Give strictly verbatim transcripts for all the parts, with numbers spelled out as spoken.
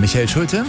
Michael Schulte.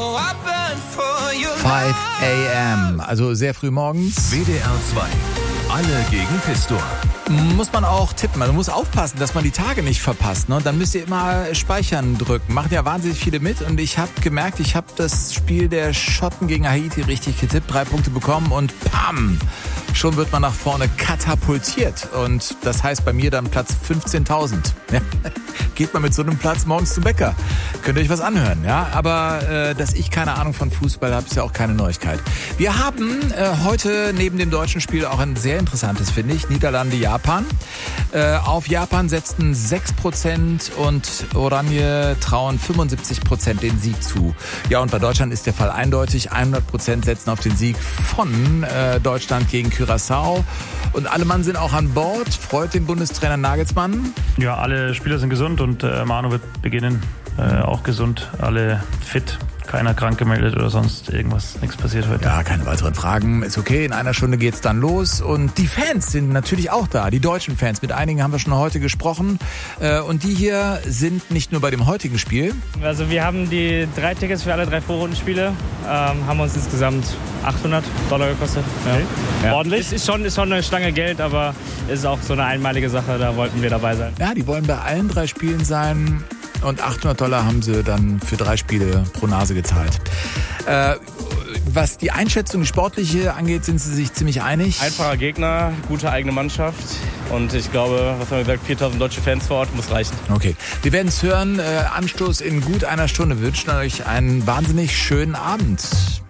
fünf a m, also sehr früh morgens. W D R zwei. Alle gegen Pistor. Muss man auch tippen. Man muss aufpassen, dass man die Tage nicht verpasst. Ne? Und dann müsst ihr immer Speichern drücken. Machen ja wahnsinnig viele mit. Und ich habe gemerkt, ich habe das Spiel der Schotten gegen Haiti richtig getippt. Drei Punkte bekommen und pam! Schon wird man nach vorne katapultiert. Und das heißt bei mir dann Platz fünfzehntausend. Ja? Geht man mit so einem Platz morgens zum Bäcker. Könnt ihr euch was anhören. Ja? Aber äh, dass ich keine Ahnung von Fußball habe, ist ja auch keine Neuigkeit. Wir haben äh, heute neben dem deutschen Spiel auch ein sehr interessantes, finde ich. Niederlande, Japan. Äh, auf Japan setzten sechs Prozent und Oranje trauen fünfundsiebzig Prozent den Sieg zu. Ja, und bei Deutschland ist der Fall eindeutig. hundert Prozent setzen auf den Sieg von äh, Deutschland gegen Curaçao. Und alle Mann sind auch an Bord. Freut den Bundestrainer Nagelsmann. Ja, alle Spieler sind gesund und äh, Manu wird beginnen. Äh, auch gesund, alle fit. Keiner krank gemeldet oder sonst irgendwas. Nichts passiert heute. Ja, keine weiteren Fragen. Ist okay. In einer Stunde geht's dann los. Und die Fans sind natürlich auch da. Die deutschen Fans. Mit einigen haben wir schon heute gesprochen. Und die hier sind nicht nur bei dem heutigen Spiel. Also wir haben die drei Tickets für alle drei Vorrundenspiele. Ähm, haben uns insgesamt achthundert Dollar gekostet. Ja. Okay. Ja. Ordentlich. Es ist schon, ist schon eine Stange Geld, aber es ist auch so eine einmalige Sache. Da wollten wir dabei sein. Ja, die wollen bei allen drei Spielen sein. Und achthundert Dollar haben sie dann für drei Spiele pro Nase gezahlt. Äh, was die Einschätzung, die sportliche angeht, sind sie sich ziemlich einig. Einfacher Gegner, gute eigene Mannschaft. Und ich glaube, was haben wir gesagt, viertausend deutsche Fans vor Ort, muss reichen. Okay, wir werden es hören. Äh, Anstoß in gut einer Stunde. Wir wünschen euch einen wahnsinnig schönen Abend.